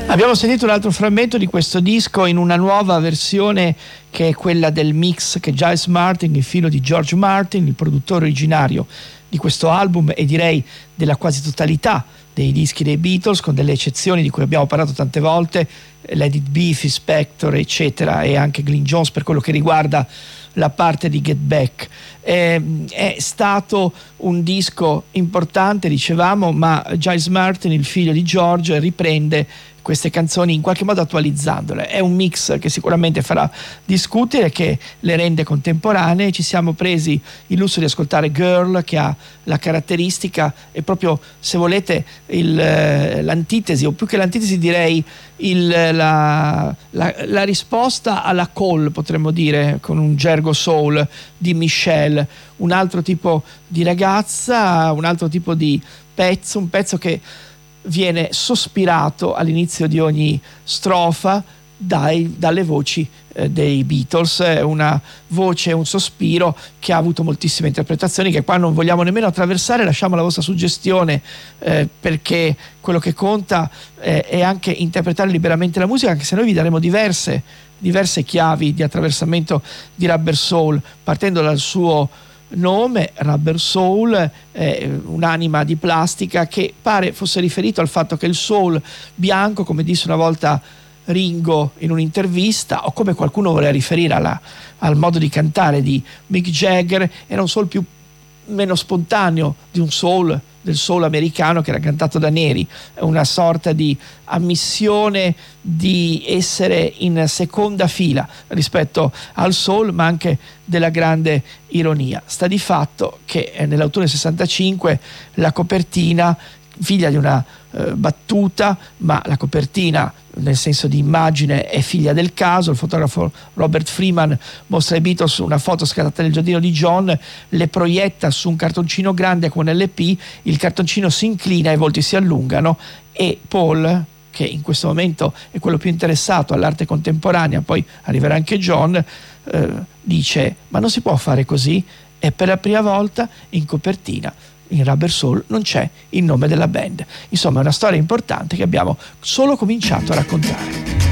Abbiamo sentito un altro frammento di questo disco in una nuova versione, che è quella del mix che Giles Martin, il figlio di George Martin, il produttore originario di questo album e direi della quasi totalità dei dischi dei Beatles, con delle eccezioni di cui abbiamo parlato tante volte, Let It Be, Phil Spector eccetera, e anche Glyn Johns per quello che riguarda la parte di Get Back. È stato un disco importante, dicevamo, ma Giles Martin, il figlio di George, riprende queste canzoni in qualche modo attualizzandole. È un mix che sicuramente farà discutere, che le rende contemporanee. Ci siamo presi il lusso di ascoltare Girl, che ha la caratteristica, e proprio, se volete, l'antitesi, o più che l'antitesi direi la risposta alla call, potremmo dire, con un gergo soul, di Michelle, un altro tipo di ragazza, un altro tipo di pezzo, un pezzo che viene sospirato all'inizio di ogni strofa dalle voci dei Beatles, una voce, un sospiro che ha avuto moltissime interpretazioni, che qua non vogliamo nemmeno attraversare. Lasciamo la vostra suggestione, perché quello che conta è anche interpretare liberamente la musica, anche se noi vi daremo diverse chiavi di attraversamento di Rubber Soul, partendo dal suo nome. Rubber Soul è un'anima di plastica che pare fosse riferito al fatto che il soul bianco, come disse una volta Ringo in un'intervista, o come qualcuno voleva riferire al modo di cantare di Mick Jagger, era un soul meno spontaneo del soul americano, che era cantato da neri. È una sorta di ammissione di essere in seconda fila rispetto al soul, ma anche della grande ironia. Sta di fatto che nell'autunno del 65 la copertina, figlia di una battuta, ma la copertina nel senso di immagine è figlia del caso. Il fotografo Robert Freeman mostra ai Beatles una foto scattata nel giardino di John, le proietta su un cartoncino grande con LP, il cartoncino si inclina, i volti si allungano e Paul, che in questo momento è quello più interessato all'arte contemporanea, poi arriverà anche John, dice: ma non si può fare così? E per la prima volta in copertina, in Rubber Soul, non c'è il nome della band. Insomma, è una storia importante che abbiamo solo cominciato a raccontare.